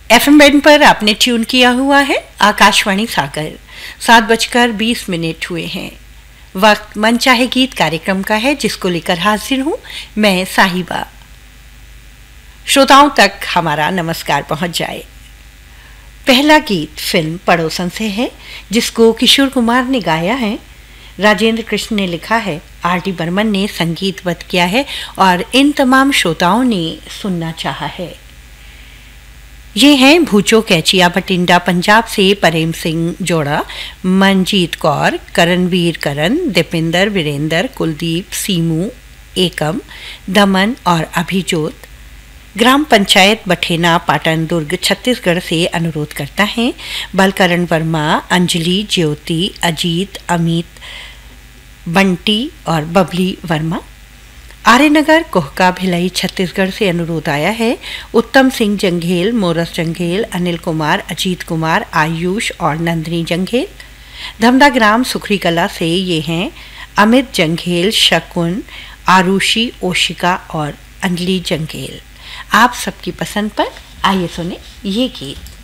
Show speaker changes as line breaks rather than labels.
FM band पर आपने tune किया हुआ है आकाशवाणी सागर। 7:20 हुए हैं। वक्त मन चाहे गीत कार्यक्रम का है, जिसको लेकर हाजिर हूं मैं साहिबा। श्रोताओं तक हमारा नमस्कार पहुंच जाए। पहला गीत फिल्म पड़ोसन से है, जिसको किशोर कुमार ने गाया है, राजेंद्र कृष्ण ने लिखा है, आर.डी. बर्मन ने संगीतबद्ध किया है और इन तमाम श्रोताओं ने सुनना चाहा है। ये हैं भूचो कैचिया बटिंडा पंजाब से प्रेम सिंह जोड़ा, मनजीत कौर, करणवीर करण, दीपिंदर, वीरेंद्र, कुलदीप, सीमू, एकम, दमन और अभिजोत। ग्राम पंचायत बठेना, पाटन दुर्ग, छत्तीसगढ़ से अनुरोध करता है बलकरण वर्मा, अंजलि, ज्योति, अजीत, अमित, बंटी और बबली वर्मा। आर्यनगर, कोहका, भिलाई, छत्तीसगढ़ से अनुरोध आया है उत्तम सिंह जंघेल, मोरस जंघेल, अनिल कुमार, अजीत कुमार, आयुष और नंदिनी जंघेल। धमदा ग्राम, सुखरी कला से ये हैं अमित जंघेल, शकुन, आरुषि, ओशिका और अंजलि जंघेल। आप सबकी पसंद पर आइए सुने ये गीत।